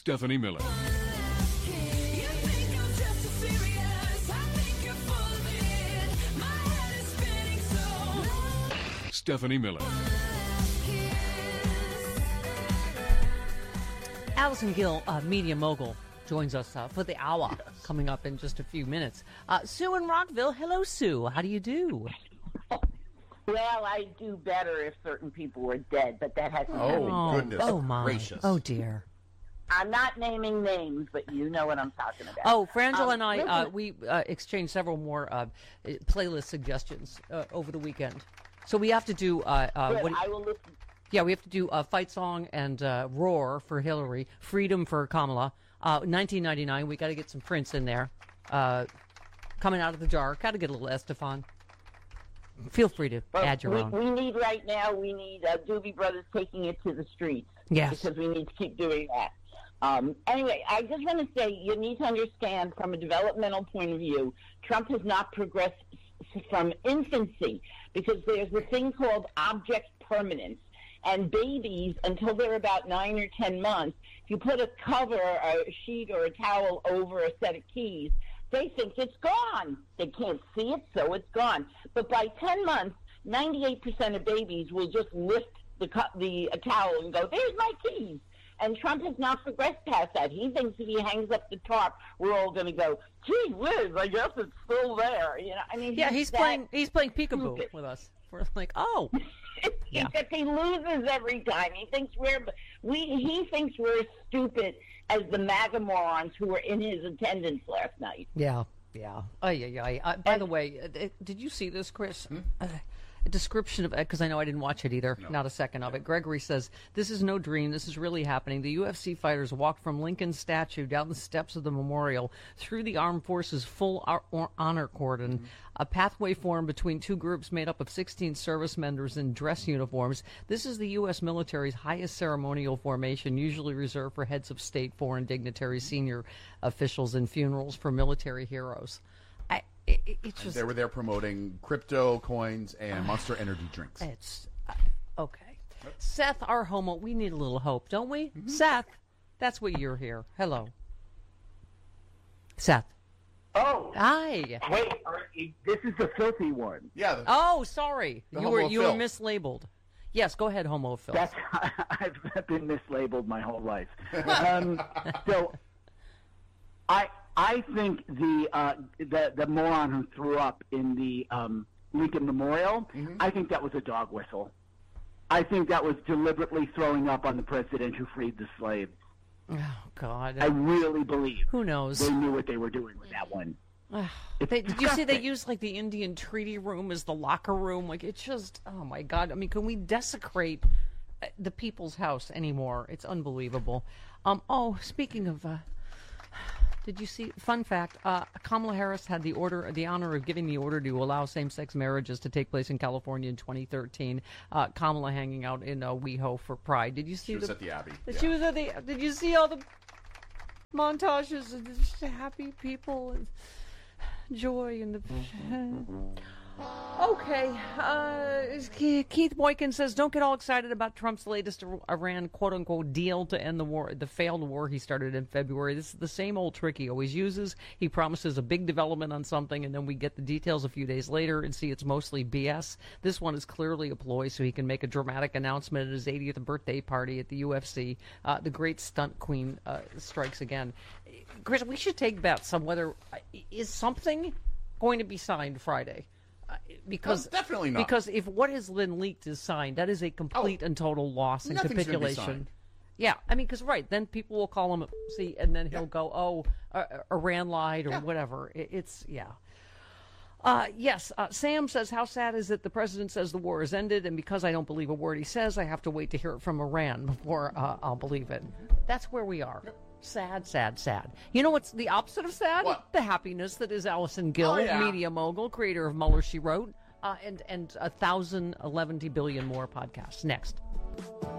Stephanie Miller. Stephanie Miller. Allison Gill, media mogul, joins us for the hour, coming up in just a few minutes. Sue in Rockville. Hello, Sue. How do you do? Well, I do better if certain people were dead, but that hasn't happened. Oh, goodness. Oh, my. Gracious. Oh, dear. I'm not naming names, but you know what I'm talking about. Oh, Frangela and I, listen, we exchanged several more playlist suggestions over the weekend. So we have to do... good, I will listen. Yeah, we have to do Fight Song and Roar for Hillary, Freedom for Kamala, 1999. We got to get some Prince in there. Coming Out of the Dark. Got to get a little Estefan. Feel free to add your own. We need right now, Doobie Brothers taking it to the streets. Yes. Because we need to keep doing that. Anyway, I just want to say you need to understand from a developmental point of view, Trump has not progressed from infancy because there's a thing called object permanence. And babies, until they're about 9 or 10 months, if you put a cover, a sheet, or a towel over a set of keys, they think it's gone. They can't see it, so it's gone. But by 10 months, 98% of babies will just lift the towel and go, "There's my keys." And Trump has not progressed past that. He thinks if he hangs up the tarp, we're all going to go, "Gee whiz, I guess it's still there." You know, I mean, Yeah, he's playing peekaboo stupid with us. We're like, oh. Yeah. Except he loses every time. He thinks he thinks we're as stupid as the MAGA morons who were in his attendance last night. Yeah. By the way, did you see this, Chris? A description of it, because I know I didn't watch it either, not a second of it. Gregory says, "This is no dream. This is really happening. The UFC fighters walked from Lincoln's statue down the steps of the memorial through the armed forces' full honor cordon. A pathway formed between two groups made up of 16 service members in dress uniforms. This is the U.S. military's highest ceremonial formation, usually reserved for heads of state, foreign dignitaries, senior officials, and funerals for military heroes." It's just, they were there promoting crypto coins and Monster Energy drinks. It's okay. Seth, our homo, we need a little hope, don't we? Mm-hmm. Seth, that's what you're here. Hello. Seth. Oh. Hi. Wait, this is the filthy one. Yeah. Oh, sorry. You were Phil. mislabeled. Yes, go ahead, Homo Phil. I've been mislabeled my whole life. So I think the moron who threw up in the Lincoln Memorial, I think that was a dog whistle. I think that was deliberately throwing up on the president who freed the slaves. Oh, God. I really believe. Who knows? They knew what they were doing with that one. Did you see they used like the Indian treaty room as the locker room? Like, it's just, oh my God. I mean, can we desecrate the people's house anymore? It's unbelievable. Speaking of, did you see, fun fact, Kamala Harris had the honor of giving the order to allow same-sex marriages to take place in California in 2013. Kamala hanging out in WeHo for Pride. Did you see? She was at the Abbey. She was at the. Did you see all the montages of just happy people and joy and the? Okay. Keith Boykin says, "Don't get all excited about Trump's latest Iran quote-unquote deal to end the war, the failed war he started in February. This is the same old trick he always uses. He promises a big development on something, and then we get the details a few days later and see it's mostly BS. This one is clearly a ploy so he can make a dramatic announcement at his 80th birthday party at the UFC. The great stunt queen strikes again." Chris, we should take bets on whether is something going to be signed Friday. Because definitely not. Because if what has been leaked is signed, that is a complete and total loss and capitulation. Yeah, I mean, because then people will call him, and then he'll go, Iran lied or whatever. It's yes. Sam says, "How sad is it the president says the war is ended, and because I don't believe a word he says, I have to wait to hear it from Iran before I'll believe it." That's where we are. Yep. Sad, sad, sad. You know what's the opposite of sad? What? The happiness that is Allison Gill, media mogul, creator of Mueller, She Wrote, and 1,011 billion more podcasts. Next.